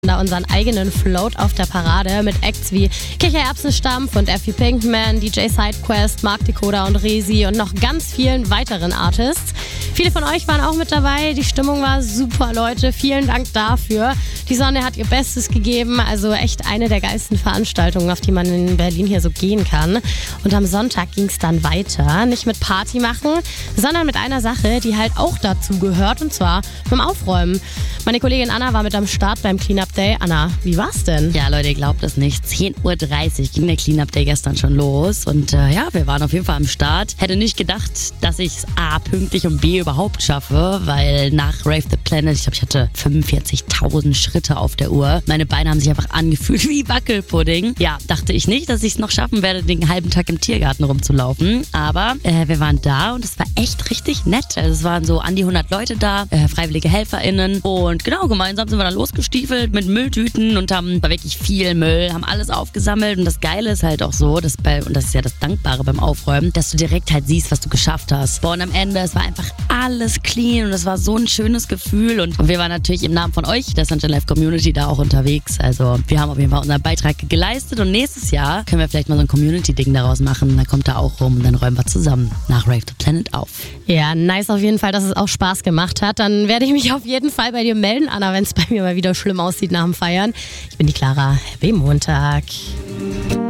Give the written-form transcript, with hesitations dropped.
da unseren eigenen Float auf der Parade mit Acts wie Kichererbsenstampf und Effie Pinkman, DJ Sidequest, Mark Decoder und Resi und noch ganz vielen weiteren Artists. Viele von euch waren auch mit dabei. Die Stimmung war super, Leute. Vielen Dank dafür. Die Sonne hat ihr Bestes gegeben. Also echt eine der geilsten Veranstaltungen, auf die man in Berlin hier so gehen kann. Und am Sonntag ging es dann weiter. Nicht mit Party machen, sondern mit einer Sache, die halt auch dazu gehört. Und zwar mit dem Aufräumen. Meine Kollegin Anna war mit am Start beim Cleanup Day. Anna, wie war's denn? Ja, Leute, ihr glaubt es nicht. 10:30 Uhr ging der Cleanup Day gestern schon los. Und wir waren auf jeden Fall am Start. Hätte nicht gedacht, dass ich es A, pünktlich und B, überhaupt schaffe, weil nach Rave the Planet, ich glaube, ich hatte 45.000 Schritte auf der Uhr. Meine Beine haben sich einfach angefühlt wie Wackelpudding. Ja, dachte ich nicht, dass ich es noch schaffen werde, den halben Tag im Tiergarten rumzulaufen. Aber wir waren da und es war echt richtig nett. Also es waren so an die 100 Leute da, freiwillige HelferInnen. Und genau, gemeinsam sind wir dann losgestiefelt mit Mülltüten und haben wirklich viel Müll, haben alles aufgesammelt. Und das Geile ist halt auch so, und das ist ja das Dankbare beim Aufräumen, dass du direkt halt siehst, was du geschafft hast. Boah, und am Ende, es war einfach alles clean und es war so ein schönes Gefühl. Und wir waren natürlich im Namen von euch, der Sunshine Life Community, da auch unterwegs. Also wir haben auf jeden Fall unseren Beitrag geleistet und nächstes Jahr können wir vielleicht mal so ein Community-Ding daraus machen. Dann kommt er auch rum und dann räumen wir zusammen nach Rave the Planet auf. Ja, nice auf jeden Fall, dass es auch Spaß gemacht hat. Dann werde ich mich auf jeden Fall bei dir melden, Anna, wenn es bei mir mal wieder schlimm aussieht nach dem Feiern. Ich bin die Clara. Happy Montag.